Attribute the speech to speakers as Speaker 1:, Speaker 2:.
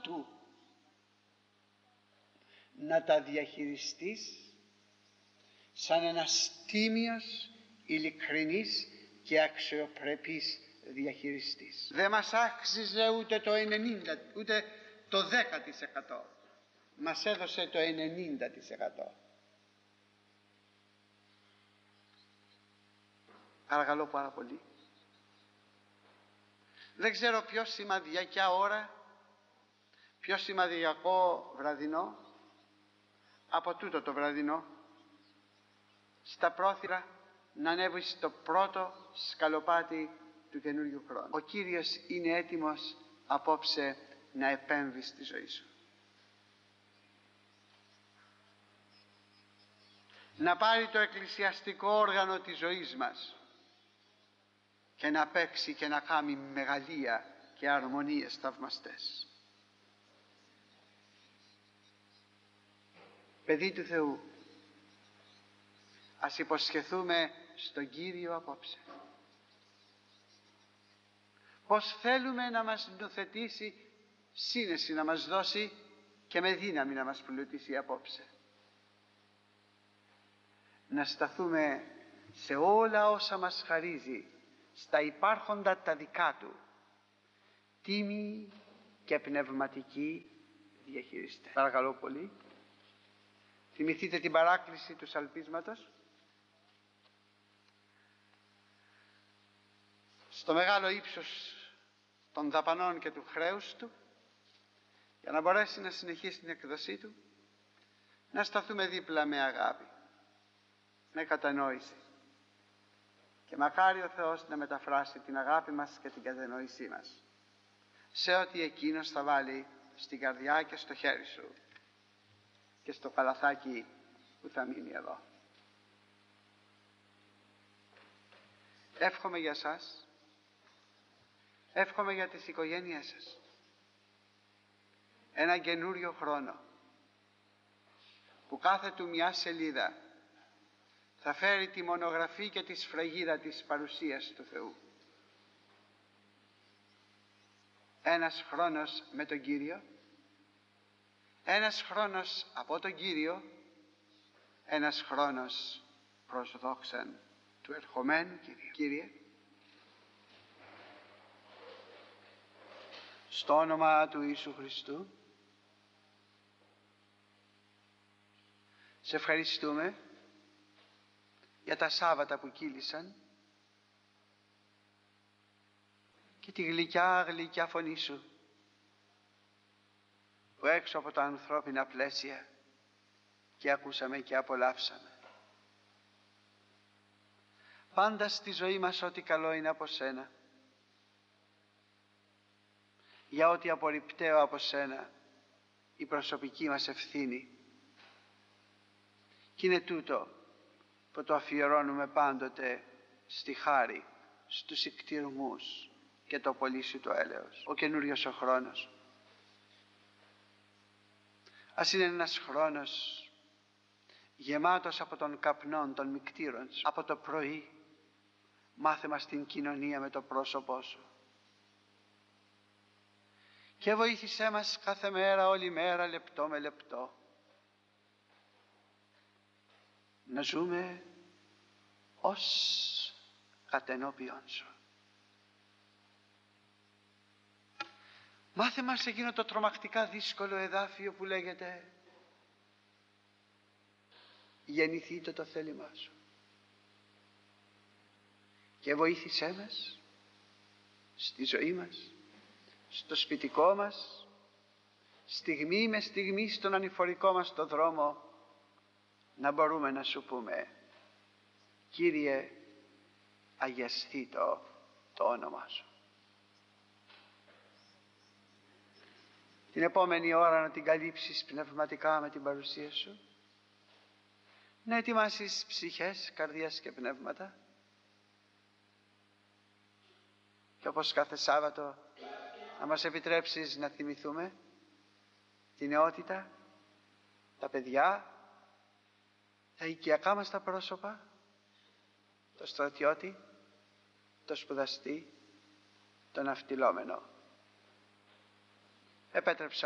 Speaker 1: Του, να τα διαχειριστείς σαν ένας τίμιος, ειλικρινής και αξιοπρεπής διαχειριστής. Δεν μας άξιζε ούτε το 90, ούτε το 10%. Μας έδωσε το 90%. Παρακαλώ πάρα πολύ. Δεν ξέρω ποιο σημαδιακιά ώρα, ποιο σημαδιακό βραδινό, από τούτο το βραδινό, στα πρόθυρα να ανέβει στο πρώτο σκαλοπάτι του καινούριου χρόνου. Ο Κύριος είναι έτοιμος απόψε να επέμβει στη ζωή σου. Να πάρει το εκκλησιαστικό όργανο της ζωής μας και να παίξει και να κάνει μεγαλεία και αρμονίες θαυμαστές. Παιδί του Θεού, ας υποσχεθούμε στον Κύριο απόψε πως θέλουμε να μας νοθετήσει σύνεση, να μας δώσει και με δύναμη να μας πλουτίσει απόψε. Να σταθούμε σε όλα όσα μας χαρίζει, στα υπάρχοντα τα δικά Του, τίμοι και πνευματικοί διαχειριστές. Παρακαλώ πολύ. Θυμηθείτε την παράκληση του σαλπίσματος. Στο μεγάλο ύψος των δαπανών και του χρέους του, για να μπορέσει να συνεχίσει την εκδοσή του, να σταθούμε δίπλα με αγάπη, με κατανόηση. Και μακάρι ο Θεός να μεταφράσει την αγάπη μας και την κατανόησή μας σε ό,τι Εκείνος θα βάλει στην καρδιά και στο χέρι σου και στο καλαθάκι που θα μείνει εδώ. Εύχομαι για σας, εύχομαι για τις οικογένειές σας ένα καινούριο χρόνο που κάθε του μια σελίδα θα φέρει τη μονογραφή και τη σφραγίδα της παρουσίας του Θεού. Ένας χρόνος με τον Κύριο, ένας χρόνος από τον Κύριο, ένας χρόνος προς δόξαν του ερχομένου Κυρίου. Κύριε, στο όνομα του Ιησού Χριστού, σε ευχαριστούμε για τα Σάββατα που κύλησαν και τη γλυκιά φωνή Σου που έξω από τα ανθρώπινα πλαίσια και ακούσαμε και απολαύσαμε. Πάντα στη ζωή μας ό,τι καλό είναι από Σένα, για ό,τι απορριπταίο από Σένα η προσωπική μας ευθύνη, και είναι τούτο που το αφιερώνουμε πάντοτε στη χάρη, στους εκτιρμούς και το πολύ Σου το έλεος. Ο καινούριος ο χρόνος ας είναι ένας χρόνος γεμάτος από τον καπνό των μικτήρων Σου. Από το πρωί μάθε μας την κοινωνία με το πρόσωπό Σου και βοήθησέ μας κάθε μέρα, όλη μέρα, λεπτό με λεπτό, να ζούμε ως κατενώπιον Σου. Μάθε μας εκείνο το τρομακτικά δύσκολο εδάφιο που λέγεται γεννηθείτε το θέλημά Σου, και βοήθησέ μας στη ζωή μας, στο σπιτικό μας, στιγμή με στιγμή στον ανηφορικό μας το δρόμο, να μπορούμε να Σου πούμε Κύριε, αγιαστήτω το όνομά Σου. Την επόμενη ώρα να την καλύψεις πνευματικά με την παρουσία Σου, να ετοιμάσεις ψυχές, καρδιές και πνεύματα, και όπως κάθε Σάββατο να μας επιτρέψεις να θυμηθούμε τη νεότητα, τα παιδιά, τα οικιακά μας τα πρόσωπα, το στρατιώτη, το σπουδαστή, τον ναυτιλόμενο. Επέτρεψα